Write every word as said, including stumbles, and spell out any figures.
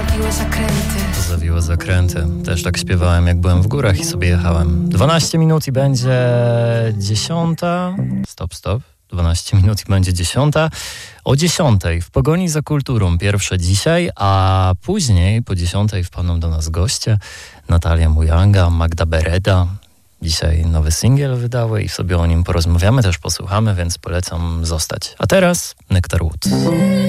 zawiłe zakręty. Zawiłe zakręty. Też tak śpiewałem, jak byłem w górach i sobie jechałem. dwanaście minut i będzie dziesiąta. Stop, stop. dwanaście minut i będzie dziesiąta. O dziesiątej w Pogoni za kulturą pierwsze dzisiaj, a później po dziesiątej wpadną do nas goście. Natalia Mujanga, Magda Bereda. Dzisiaj nowy singiel wydały i sobie o nim porozmawiamy, też posłuchamy, więc polecam zostać. A teraz Nektar Wood.